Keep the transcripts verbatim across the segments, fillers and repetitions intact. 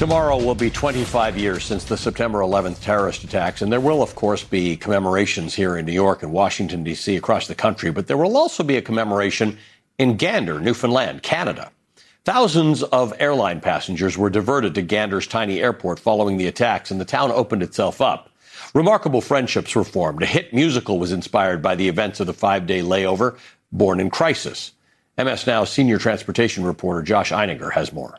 Tomorrow will be twenty-five years since the September eleventh terrorist attacks, and there will, of course, be commemorations here in New York and Washington, D C, across the country, but there will also be a commemoration in Gander, Newfoundland, Canada. Thousands of airline passengers were diverted to Gander's tiny airport following the attacks, and the town opened itself up. Remarkable friendships were formed. A hit musical was inspired by the events of the five-day layover, Born in Crisis. M S Now's senior transportation reporter Josh Einiger has more.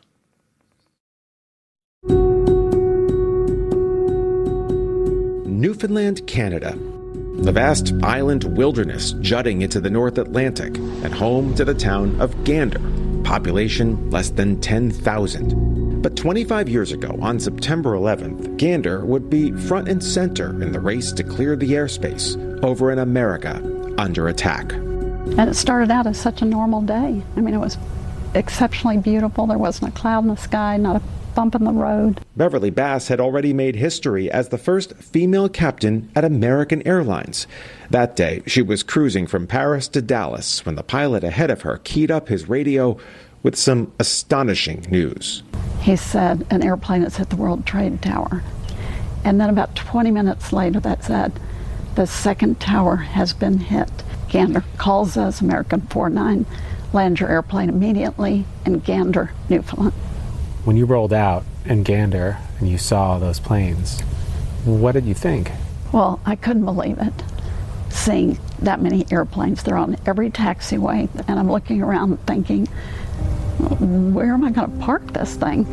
Newfoundland, Canada, the vast island wilderness jutting into the North Atlantic and home to the town of Gander, population less than ten thousand. But twenty-five years ago, on September eleventh, Gander would be front and center in the race to clear the airspace over an America under attack. And it started out as such a normal day. I mean, it was exceptionally beautiful. There wasn't a cloud in the sky, not a bump in the road. Beverly Bass had already made history as the first female captain at American Airlines. That day, she was cruising from Paris to Dallas when the pilot ahead of her keyed up his radio with some astonishing news. He said, an airplane has hit the World Trade Tower. And then about twenty minutes later, that said, the second tower has been hit. Gander calls us, American four nine, land your airplane immediately in Gander, Newfoundland. When you rolled out in Gander and you saw those planes, what did you think? Well, I couldn't believe it, seeing that many airplanes. They're on every taxiway, and I'm looking around thinking, where am I going to park this thing?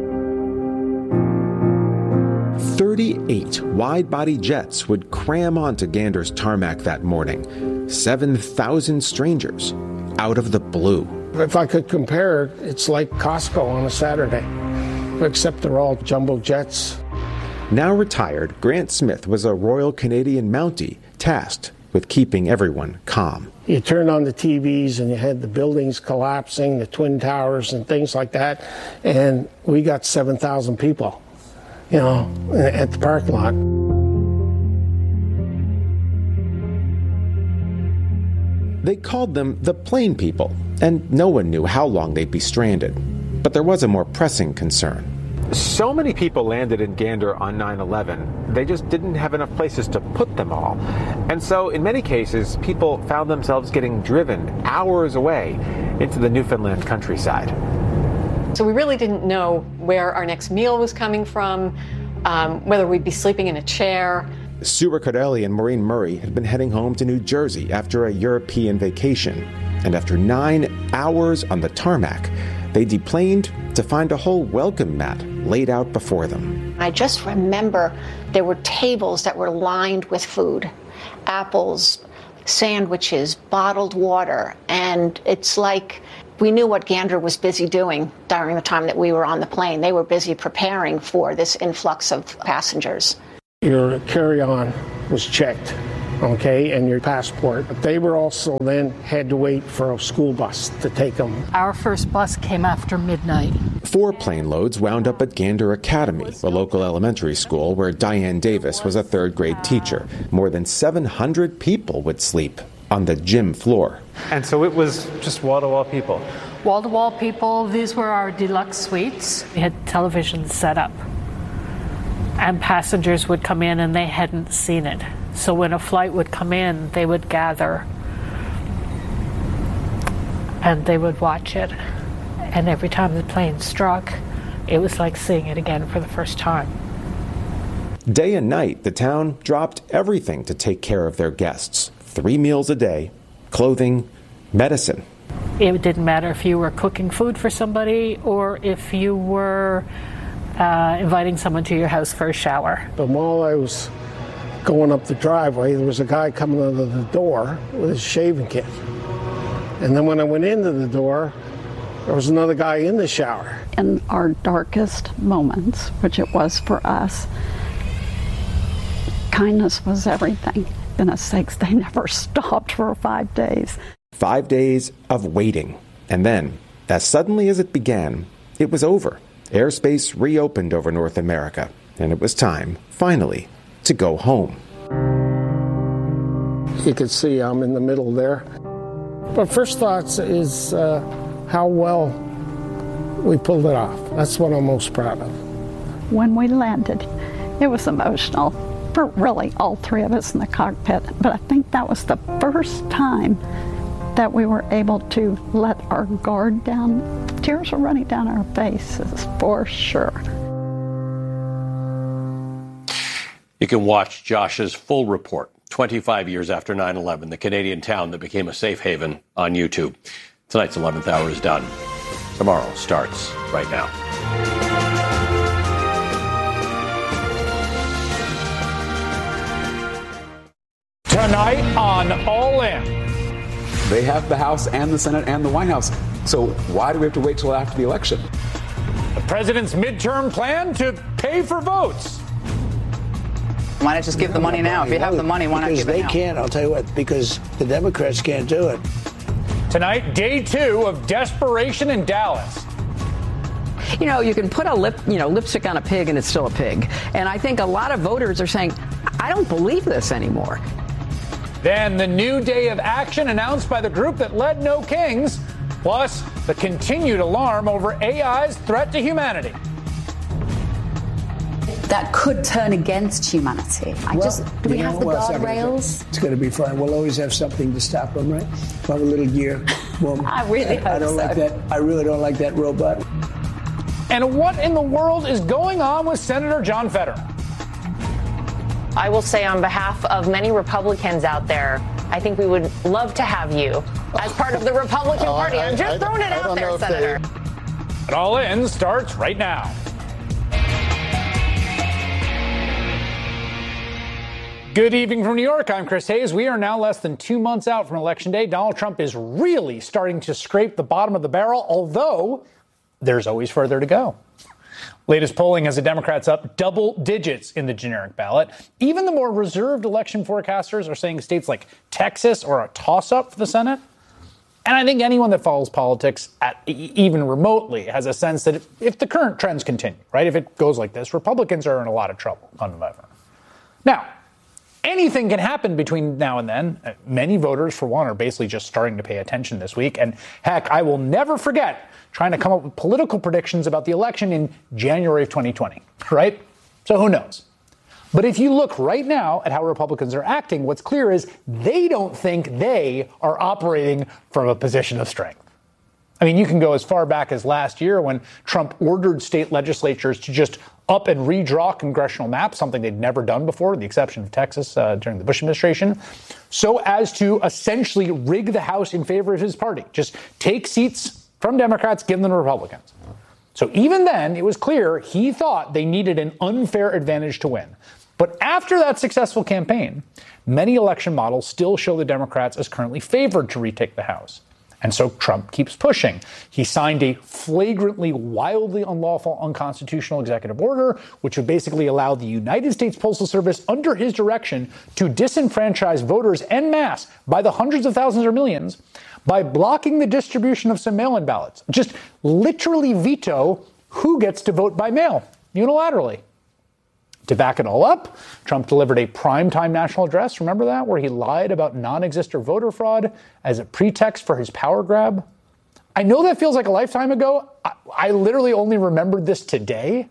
thirty-eight wide-body jets would cram onto Gander's tarmac that morning. seven thousand strangers out of the blue. If I could compare, it's like Costco on a Saturday, except they're all jumbo jets. Now retired, Grant Smith was a Royal Canadian Mountie tasked with keeping everyone calm. You turned on the T Vs and you had the buildings collapsing, the Twin Towers and things like that, and we got seven thousand people, you know, at the parking lot. They called them the plane people, and no one knew how long they'd be stranded. But there was a more pressing concern. So many people landed in Gander on nine eleven, they just didn't have enough places to put them all. And so in many cases, people found themselves getting driven hours away into the Newfoundland countryside. So we really didn't know where our next meal was coming from, um, whether we'd be sleeping in a chair. Sue Riccardelli and Maureen Murray had been heading home to New Jersey after a European vacation. And after nine hours on the tarmac, they deplaned to find a whole welcome mat laid out before them. I just remember there were tables that were lined with food, apples, sandwiches, bottled water, and it's like we knew what Gander was busy doing during the time that we were on the plane. They were busy preparing for this influx of passengers. Your carry-on was checked, okay, and your passport. But they were also then had to wait for a school bus to take them. Our first bus came after midnight. Four plane loads wound up at Gander Academy, a local elementary school where Diane Davis was a third-grade teacher. More than seven hundred people would sleep on the gym floor. And so it was just wall-to-wall people? Wall-to-wall people. These were our deluxe suites. We had televisions set up. And passengers would come in and they hadn't seen it. So when a flight would come in, they would gather and they would watch it. And every time the plane struck, it was like seeing it again for the first time. Day and night, the town dropped everything to take care of their guests. Three meals a day, clothing, medicine. It didn't matter if you were cooking food for somebody or if you were Uh, inviting someone to your house for a shower. But while I was going up the driveway, there was a guy coming out of the door with his shaving kit. And then when I went into the door, there was another guy in the shower. In our darkest moments, which it was for us, kindness was everything. Goodness sakes, they never stopped for five days. Five days of waiting. And then, as suddenly as it began, it was over. Airspace reopened over North America, and it was time, finally, to go home. You can see I'm in the middle there. But first thoughts is uh, how well we pulled it off. That's what I'm most proud of. when we landed. It was emotional for really all three of us in the cockpit, but I think that was the first time that we were able to let our guard down. Tears were running down our faces, for sure. You can watch Josh's full report, twenty-five years after nine eleven, the Canadian town that became a safe haven, on YouTube. Tonight's eleventh hour is done. Tomorrow starts right now. Tonight on All In. They have the House and the Senate and the White House. So why do we have to wait till after the election? The president's midterm plan to pay for votes. Why not just give the money now? If you have the money, why not give it now? Because they can't, I'll tell you what, because the Democrats can't do it. Tonight, day two of desperation in Dallas. You know, you can put a lip, you know, lipstick on a pig and it's still a pig. And I think a lot of voters are saying, I don't believe this anymore. Then the new day of action announced by the group that led No Kings, plus the continued alarm over A I's threat to humanity. That could turn against humanity. I well, just, do we have the guardrails? It's going to be fine. We'll always have something to stop them, right? We'll have a little gear. Well, I really hope I don't so. like that. I really don't like that robot. And what in the world is going on with Senator John Fetterman? I will say on behalf of many Republicans out there, I think we would love to have you as part of the Republican oh, Party. I, I'm just I, throwing it I out there, Senator. It All In starts right now. Good evening from New York. I'm Chris Hayes. We are now less than two months out from Election Day. Donald Trump is really starting to scrape the bottom of the barrel, although there's always further to go. Latest polling has the Democrats up double digits in the generic ballot. Even the more reserved election forecasters are saying states like Texas are a toss-up for the Senate. And I think anyone that follows politics at even remotely has a sense that if, if the current trends continue, right, if it goes like this, Republicans are in a lot of trouble on November. Now, anything can happen between now and then. Many voters, for one, are basically just starting to pay attention this week. And heck, I will never forget trying to come up with political predictions about the election in January of twenty twenty, right? So who knows? But if you look right now at how Republicans are acting, what's clear is they don't think they are operating from a position of strength. I mean, you can go as far back as last year when Trump ordered state legislatures to just up and redraw congressional maps, something they'd never done before, with the exception of Texas uh, during the Bush administration, so as to essentially rig the House in favor of his party. Just take seats from Democrats, give them to Republicans. So even then, it was clear he thought they needed an unfair advantage to win. But after that successful campaign, many election models still show the Democrats as currently favored to retake the House. And so Trump keeps pushing. He signed a flagrantly, wildly unlawful, unconstitutional executive order, which would basically allow the United States Postal Service, under his direction, to disenfranchise voters en masse by the hundreds of thousands or millions by blocking the distribution of some mail-in ballots. Just literally veto who gets to vote by mail unilaterally. To back it all up, Trump delivered a primetime national address, remember that, where he lied about non-existent voter fraud as a pretext for his power grab. I know that feels like a lifetime ago. I, I literally only remembered this today.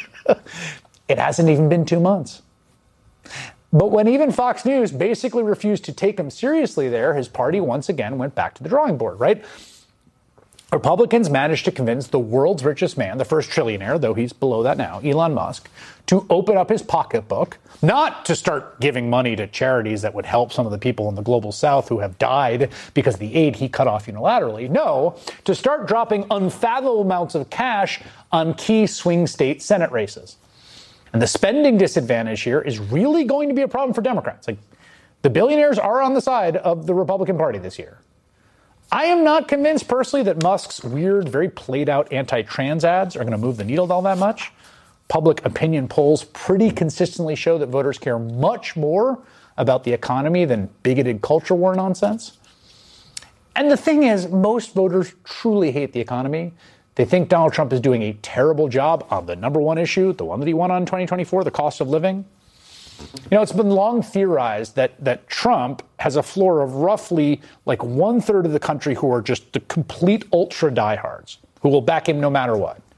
It hasn't even been two months. But when even Fox News basically refused to take him seriously there, his party once again went back to the drawing board, right? Republicans managed to convince the world's richest man, the first trillionaire, though he's below that now, Elon Musk, to open up his pocketbook, not to start giving money to charities that would help some of the people in the global south who have died because of the aid he cut off unilaterally. No, to start dropping unfathomable amounts of cash on key swing state Senate races. And the spending disadvantage here is really going to be a problem for Democrats. Like, the billionaires are on the side of the Republican Party this year. I am not convinced personally that Musk's weird, very played out anti-trans ads are going to move the needle all that much. Public opinion polls pretty consistently show that voters care much more about the economy than bigoted culture war nonsense. And the thing is, most voters truly hate the economy. They think Donald Trump is doing a terrible job on the number one issue, the one that he won on in twenty twenty-four, the cost of living. You know, it's been long theorized that that Trump has a floor of roughly like one third of the country who are just the complete ultra diehards, who will back him no matter what.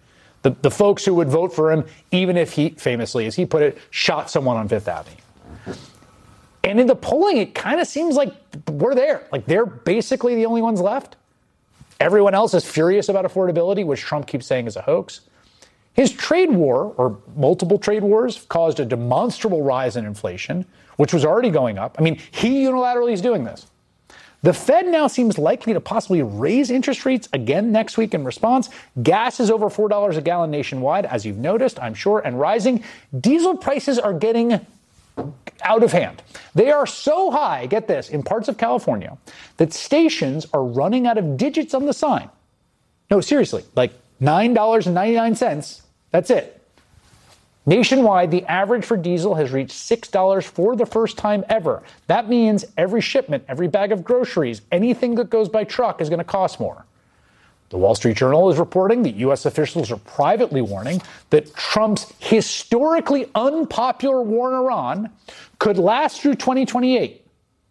The, the folks who would vote for him, even if he, famously, as he put it, shot someone on Fifth Avenue. And in the polling, it kind of seems like we're there. Like they're basically the only ones left. Everyone else is furious about affordability, which Trump keeps saying is a hoax. His trade war, or multiple trade wars, caused a demonstrable rise in inflation, which was already going up. I mean, he unilaterally is doing this. The Fed now seems likely to possibly raise interest rates again next week in response. Gas is over four dollars a gallon nationwide, as you've noticed, I'm sure, and rising. Diesel prices are getting out of hand. They are so high, get this, in parts of California, that stations are running out of digits on the sign. No, seriously, like nine dollars and ninety-nine cents. That's it. Nationwide, the average for diesel has reached six dollars for the first time ever. That means every shipment, every bag of groceries, anything that goes by truck is going to cost more. The Wall Street Journal is reporting that U S officials are privately warning that Trump's historically unpopular war in Iran could last through twenty twenty-eight.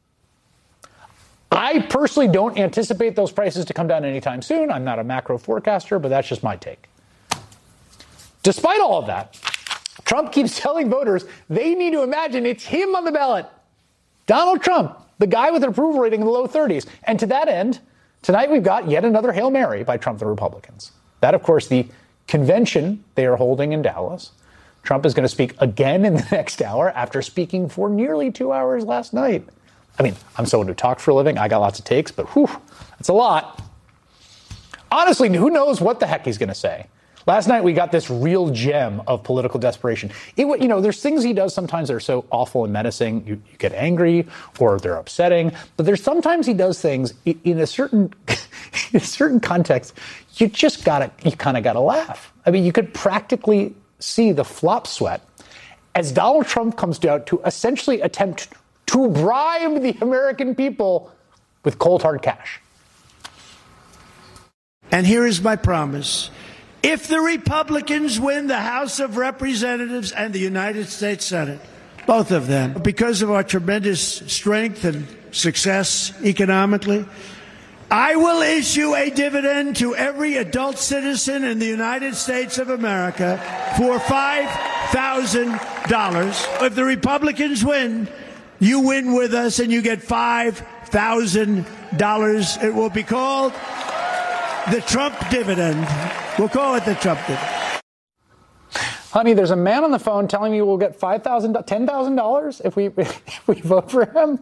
I personally don't anticipate those prices to come down anytime soon. I'm not a macro forecaster, but that's just my take. Despite all of that, Trump keeps telling voters they need to imagine it's him on the ballot. Donald Trump, the guy with an approval rating in the low thirties. And to that end, tonight we've got yet another Hail Mary by Trump and the Republicans. That, of course, the convention they are holding in Dallas. Trump is going to speak again in the next hour after speaking for nearly two hours last night. I mean, I'm someone who talks for a living. I got lots of takes, but whew, that's a lot. Honestly, who knows what the heck he's going to say? Last night, we got this real gem of political desperation. It, you know, there's things he does sometimes that are so awful and menacing, you, you get angry or they're upsetting. But there's sometimes he does things in a certain, in a certain context, you just gotta, you kind of gotta laugh. I mean, you could practically see the flop sweat as Donald Trump comes out to essentially attempt to bribe the American people with cold hard cash. And here is my promise. If the Republicans win the House of Representatives and the United States Senate, both of them, because of our tremendous strength and success economically, I will issue a dividend to every adult citizen in the United States of America for five thousand dollars. If the Republicans win, you win with us and you get five thousand dollars. It will be called the Trump dividend. We'll call it the Trump dividend. Honey, there's a man on the phone telling me we'll get five thousand dollars, ten thousand dollars if we, if we vote for him.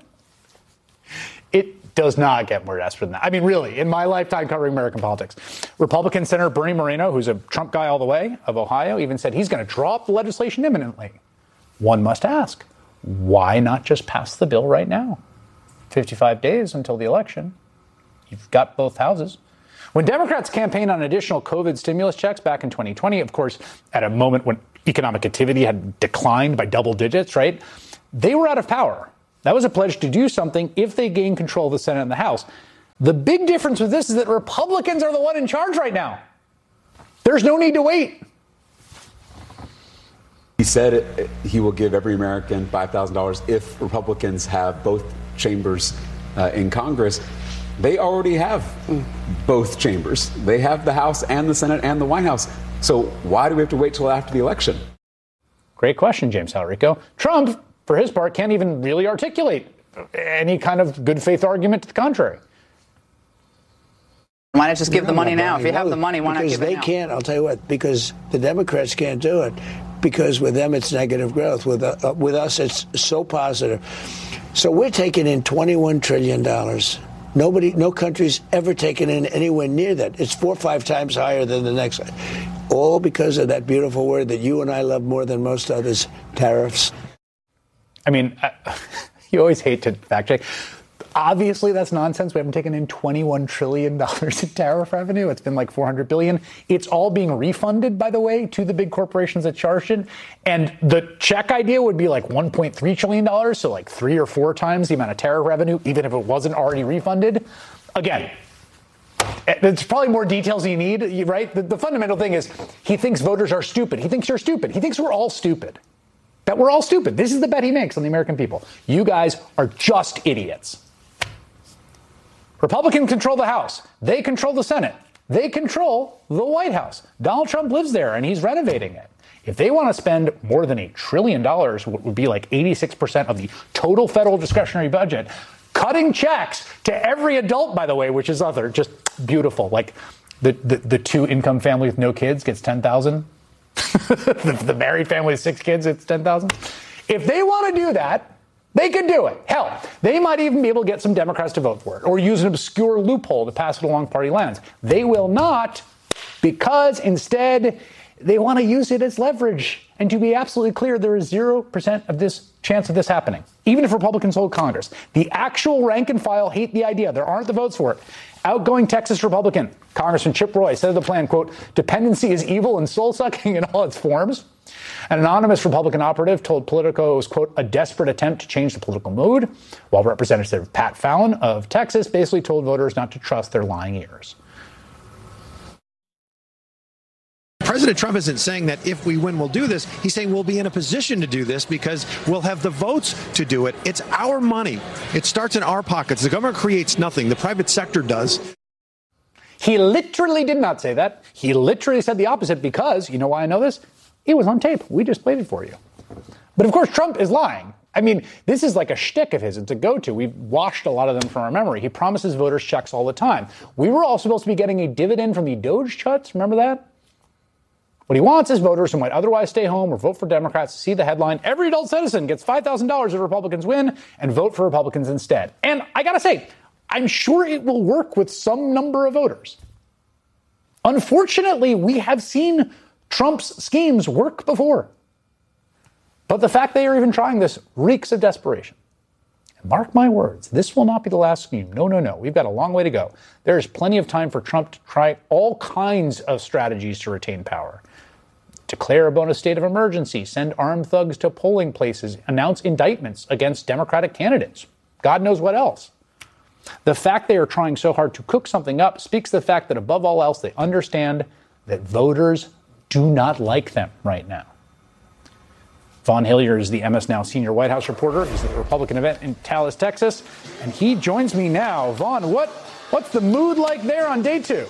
It does not get more desperate than that. I mean, really, in my lifetime covering American politics, Republican Senator Bernie Moreno, who's a Trump guy all the way, of Ohio, even said he's going to draw up the legislation imminently. One must ask, why not just pass the bill right now? fifty-five days until the election. You've got both houses. When Democrats campaigned on additional COVID stimulus checks back in twenty twenty, of course, at a moment when economic activity had declined by double digits, right? They were out of power. That was a pledge to do something if they gained control of the Senate and the House. The big difference with this is that Republicans are the one in charge right now. There's no need to wait. He said it, he will give every American five thousand dollars if Republicans have both chambers uh, in Congress. They already have both chambers. They have the House and the Senate and the White House. So why do we have to wait till after the election? Great question, James Halrico. Trump, for his part, can't even really articulate any kind of good faith argument to the contrary. Why not just give no, the money no, now? If you have the money, why not give it now? Because they can't, I'll tell you what, because the Democrats can't do it. Because with them, it's negative growth. With, uh, with us, it's so positive. So we're taking in twenty-one trillion dollars. Nobody, no country's ever taken in anywhere near that. It's four or five times higher than the next. All because of that beautiful word that you and I love more than most others, tariffs. I mean, I, you always hate to fact check. Obviously, that's nonsense. We haven't taken in twenty-one trillion dollars in tariff revenue. It's been like four hundred billion dollars. It's all being refunded, by the way, to the big corporations that charged it. And the check idea would be like one point three trillion dollars, so like three or four times the amount of tariff revenue, even if it wasn't already refunded. Again, there's probably more details you need, right? The, the fundamental thing is he thinks voters are stupid. He thinks you're stupid. He thinks we're all stupid. That we're all stupid. This is the bet he makes on the American people. You guys are just idiots. Republicans control the House. They control the Senate. They control the White House. Donald Trump lives there, and he's renovating it. If they want to spend more than a trillion dollars, what would be like eighty-six percent of the total federal discretionary budget, cutting checks to every adult, by the way, which is other, just beautiful. Like the, the, the two income family with no kids gets ten thousand. the, the married family with six kids, it's ten thousand. If they want to do that, they could do it. Hell, they might even be able to get some Democrats to vote for it or use an obscure loophole to pass it along party lines. They will not, because instead they want to use it as leverage. And to be absolutely clear, there is zero percent of this chance of this happening, even if Republicans hold Congress. The actual rank and file hate the idea. There aren't the votes for it. Outgoing Texas Republican Congressman Chip Roy said of the plan, quote, dependency is evil and soul-sucking in all its forms. An anonymous Republican operative told Politico it was, quote, a desperate attempt to change the political mood, while Representative Pat Fallon of Texas basically told voters not to trust their lying ears. President Trump isn't saying that if we win, we'll do this. He's saying we'll be in a position to do this because we'll have the votes to do it. It's our money. It starts in our pockets. The government creates nothing. The private sector does. He literally did not say that. He literally said the opposite because, you know why I know this? It was on tape. We just played it for you. But of course, Trump is lying. I mean, this is like a shtick of his. It's a go-to. We've washed a lot of them from our memory. He promises voters checks all the time. We were all supposed to be getting a dividend from the Doge cuts. Remember that? What he wants is voters who might otherwise stay home or vote for Democrats to see the headline, every adult citizen gets five thousand dollars if Republicans win, and vote for Republicans instead. And I gotta say, I'm sure it will work with some number of voters. Unfortunately, we have seen Trump's schemes work before. But the fact they are even trying this reeks of desperation. And mark my words, this will not be the last scheme. No, no, no. We've got a long way to go. There is plenty of time for Trump to try all kinds of strategies to retain power. Declare a bonus state of emergency, send armed thugs to polling places, announce indictments against Democratic candidates. God knows what else. The fact they are trying so hard to cook something up speaks to the fact that above all else, they understand that voters do not like them right now. Vaughn Hilliard is the M S Now senior White House reporter. He's at the Republican event in Dallas, Texas, and he joins me now. Vaughn, what, what's the mood like there on day two?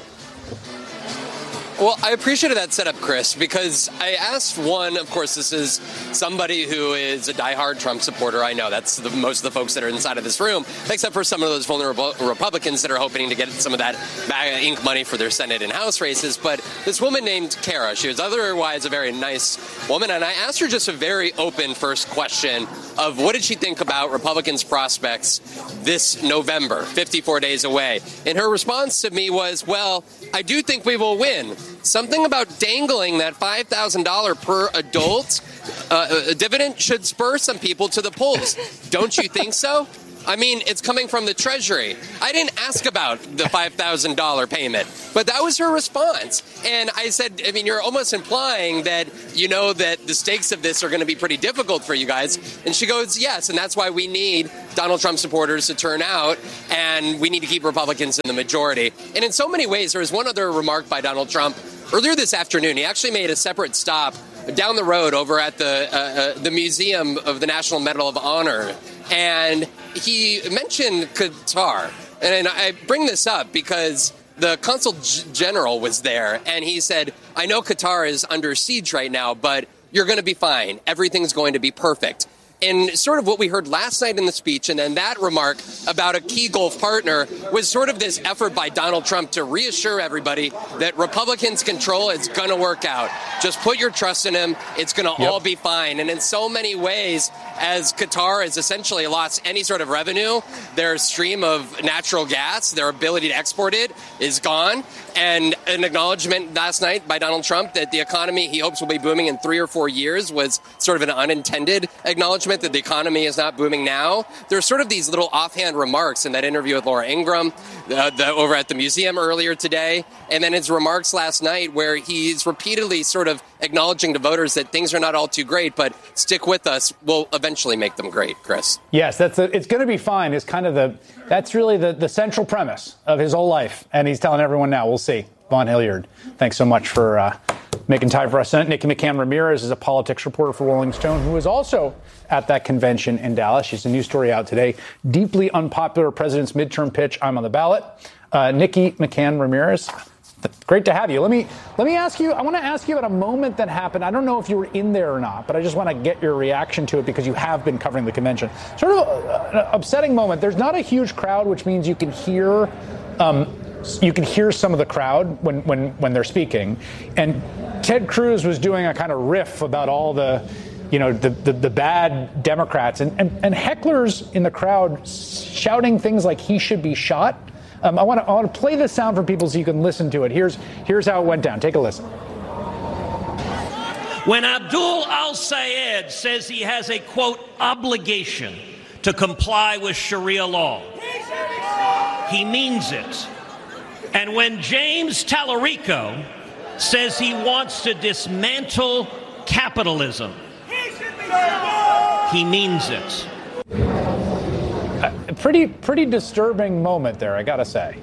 Well, I appreciated that setup, Chris, because I asked one, of course, this is somebody who is a diehard Trump supporter. I know that's the, most of the folks that are inside of this room, except for some of those vulnerable Republicans that are hoping to get some of that bag ink money for their Senate and House races. But this woman named Kara, she was otherwise a very nice woman, and I asked her just a very open first question of what did she think about Republicans' prospects this November, fifty-four days away. And her response to me was, well, I do think we will win. Something about dangling that five thousand dollars per adult uh, dividend should spur some people to the polls. Don't you think so? I mean, it's coming from the Treasury. I didn't ask about the five thousand dollars payment, but that was her response. And I said, I mean, you're almost implying that you know that the stakes of this are going to be pretty difficult for you guys. And she goes, yes, and that's why we need Donald Trump supporters to turn out, and we need to keep Republicans in the majority. And in so many ways, there was one other remark by Donald Trump earlier this afternoon. He actually made a separate stop down the road over at the uh, uh, the Museum of the National Medal of Honor. And he mentioned Qatar. And I bring this up because the consul general was there, and he said, I know Qatar is under siege right now, but you're going to be fine. Everything's going to be perfect. And sort of what we heard last night in the speech, and then that remark about a key Gulf partner, was sort of this effort by Donald Trump to reassure everybody that Republicans' control is going to work out. Just put your trust in him. It's going to yep. all be fine. And in so many ways, as Qatar has essentially lost any sort of revenue, their stream of natural gas, their ability to export it, is gone. And an acknowledgement last night by Donald Trump that the economy he hopes will be booming in three or four years was sort of an unintended acknowledgement that the economy is not booming now. There's sort of these little offhand remarks in that interview with Laura Ingraham uh, the, over at the museum earlier today, and then his remarks last night where he's repeatedly sort of acknowledging to voters that things are not all too great, but stick with us. We'll eventually make them great, Chris. Yes, that's a, it's going to be fine is kind of the, that's really the, the central premise of his whole life. And he's telling everyone now, we'll see. Vaughn Hilliard, thanks so much for uh, making time for us. Nikki McCann Ramirez is a politics reporter for Rolling Stone, who is also at that convention in Dallas. She's a news story out today. Deeply unpopular president's midterm pitch, I'm on the ballot. Uh, Nikki McCann Ramirez, Great to have you. Let me let me ask you, I want to ask you about a moment that happened. I don't know if you were in there or not, but I just want to get your reaction to it because you have been covering the convention. Sort of an upsetting moment. There's not a huge crowd, which means you can hear um, you can hear some of the crowd when, when, when they're speaking. And Ted Cruz was doing a kind of riff about all the, you know, the, the, the bad Democrats and, and, and hecklers in the crowd shouting things like he should be shot. Um, I want to I want to play this sound for people so you can listen to it. Here's here's how it went down. Take a listen. When Abdul al-Sayed says he has a, quote, obligation to comply with Sharia law, he means it. And when James Tallarico says he wants to dismantle capitalism, he means it. A pretty, pretty disturbing moment there, I gotta say.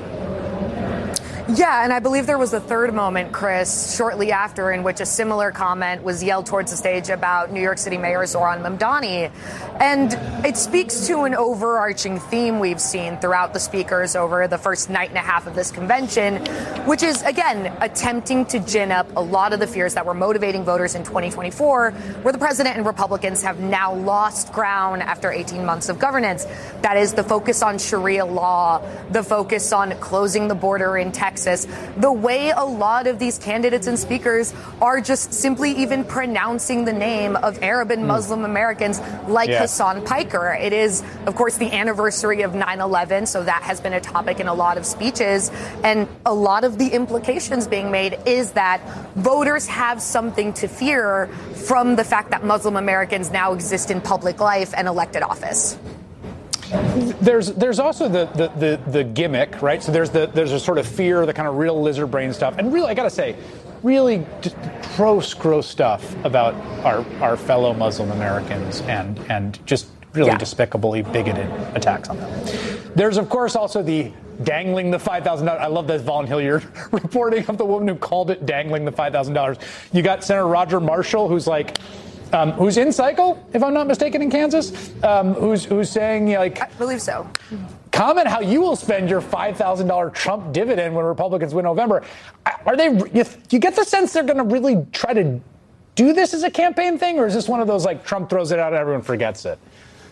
Yeah, and I believe there was a third moment, Chris, shortly after, in which a similar comment was yelled towards the stage about New York City Mayor Zohran Mamdani. And it speaks to an overarching theme we've seen throughout the speakers over the first night and a half of this convention, which is, again, attempting to gin up a lot of the fears that were motivating voters in twenty twenty-four, where the president and Republicans have now lost ground after eighteen months of governance. That is the focus on Sharia law, the focus on closing the border in Texas, the way a lot of these candidates and speakers are just simply even pronouncing the name of Arab and Muslim Americans like yeah. Hassan Piker. It is, of course, the anniversary of nine eleven, so that has been a topic in a lot of speeches. And a lot of the implications being made is that voters have something to fear from the fact that Muslim Americans now exist in public life and elected office. There's there's also the, the, the, the gimmick, right? So there's the there's a sort of fear, the kind of real lizard brain stuff. And really, I got to say, really gross, gross stuff about our, our fellow Muslim Americans and, and just really yeah. despicably bigoted attacks on them. There's, of course, also the dangling the five thousand dollars. I love that Vaughn Hilliard reporting of the woman who called it dangling the five thousand dollars. You got Senator Roger Marshall, who's like, Um, who's in cycle, if I'm not mistaken, in Kansas, um, who's who's saying, like, I believe so. Comment how you will spend your five thousand dollars Trump dividend when Republicans win November. Are they? You, you get the sense they're going to really try to do this as a campaign thing, or is this one of those like Trump throws it out and everyone forgets it?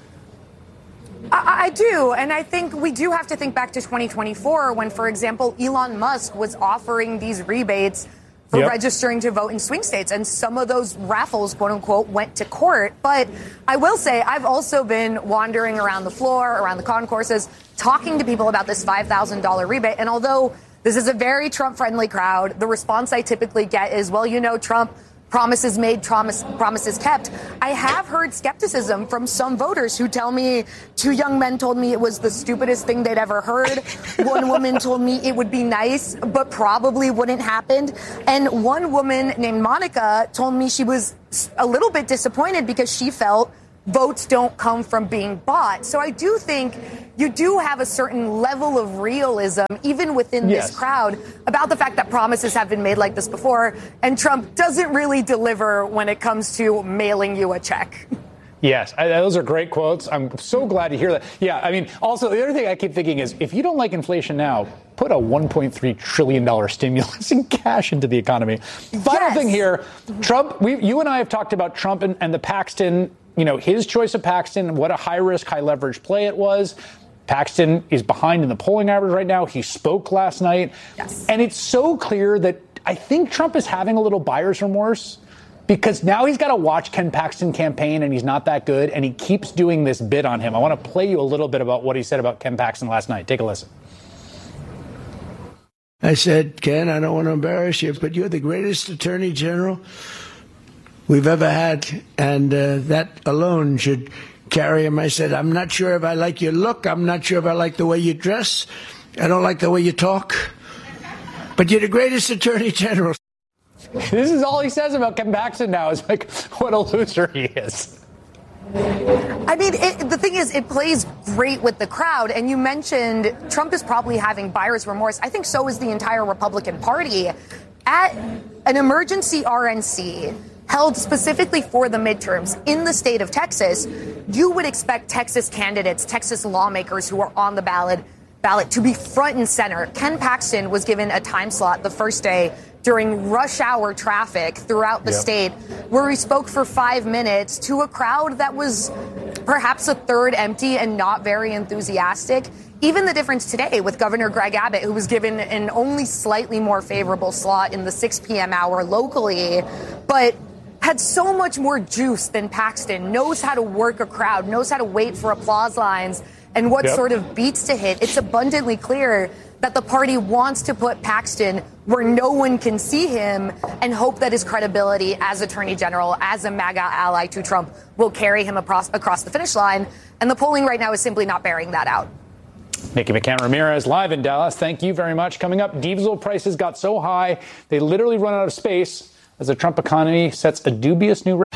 I, I do, and I think we do have to think back to twenty twenty-four when, for example, Elon Musk was offering these rebates for yep. registering to vote in swing states. And some of those raffles, quote unquote, went to court. But I will say I've also been wandering around the floor, around the concourses, talking to people about this five thousand dollars rebate. And although this is a very Trump-friendly crowd, the response I typically get is, well, you know, Trump, promises made, promise, promises kept. I have heard skepticism from some voters who tell me two young men told me it was the stupidest thing they'd ever heard. One woman told me it would be nice, but probably wouldn't happen. And one woman named Monica told me she was a little bit disappointed because she felt votes don't come from being bought. So I do think you do have a certain level of realism, even within yes. this crowd, about the fact that promises have been made like this before, and Trump doesn't really deliver when it comes to mailing you a check. Yes, I, those are great quotes. I'm so glad to hear that. Yeah, I mean, also, the other thing I keep thinking is, if you don't like inflation now, put a one point three trillion dollars stimulus in cash into the economy. Final yes. thing here, Trump, we, you and I have talked about Trump and, and the Paxton, you know, his choice of Paxton, what a high-risk, high-leverage play it was. Paxton is behind in the polling average right now. He spoke last night. Yes. And it's so clear that I think Trump is having a little buyer's remorse because now he's got to watch Ken Paxton campaign and he's not that good. And he keeps doing this bit on him. I want to play you a little bit about what he said about Ken Paxton last night. Take a listen. I said, Ken, I don't want to embarrass you, but you're the greatest attorney general we've ever had. And uh, that alone should carry him. I said, I'm not sure if I like your look. I'm not sure if I like the way you dress. I don't like the way you talk. But you're the greatest attorney general. This is all he says about Ken Paxton now is like what a loser he is. I mean, it, the thing is, it plays great with the crowd. And you mentioned Trump is probably having buyer's remorse. I think so is the entire Republican Party. At an emergency R N C held specifically for the midterms in the state of Texas, you would expect Texas candidates, Texas lawmakers who are on the ballot, ballot to be front and center. Ken Paxton was given a time slot the first day during rush hour traffic throughout the Yep. state, where he spoke for five minutes to a crowd that was perhaps a third empty and not very enthusiastic. Even the difference today with Governor Greg Abbott, who was given an only slightly more favorable slot in the six p.m. hour locally, but had so much more juice than Paxton, knows how to work a crowd, knows how to wait for applause lines and what Yep. sort of beats to hit. It's abundantly clear that the party wants to put Paxton where no one can see him and hope that his credibility as Attorney General, as a MAGA ally to Trump, will carry him across, across the finish line. And the polling right now is simply not bearing that out. Nikki McCann Ramirez live in Dallas. Thank you very much. Coming up, diesel prices got so high they literally run out of space as the Trump economy sets a dubious new